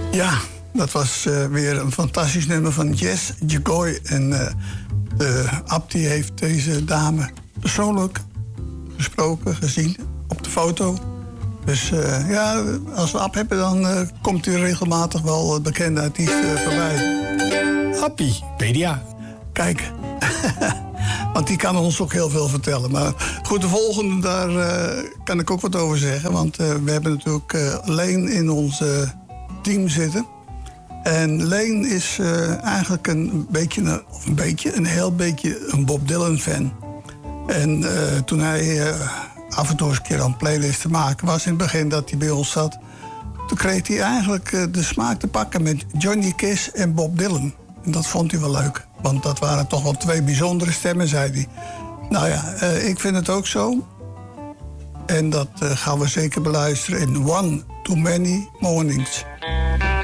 Ja, dat was weer een fantastisch nummer van Jess Jagoy. En Ab die heeft deze dame persoonlijk gesproken, gezien op de foto. Dus ja, als we Ab hebben, dan komt hij regelmatig wel bekende artiesten voorbij. Appie, Pedia. Kijk, want die kan ons ook heel veel vertellen. Maar goed, de volgende, daar kan ik ook wat over zeggen. Want we hebben natuurlijk Leen in ons team zitten. En Leen is eigenlijk een heel beetje een Bob Dylan fan. En toen hij af en toe eens een keer aan playlist te maken was in het begin dat hij bij ons zat, toen kreeg hij eigenlijk de smaak te pakken met Johnny Cash en Bob Dylan. En dat vond hij wel leuk, want dat waren toch wel twee bijzondere stemmen, zei hij. Nou ja, ik vind het ook zo. En dat gaan we zeker beluisteren in One Too Many Mornings.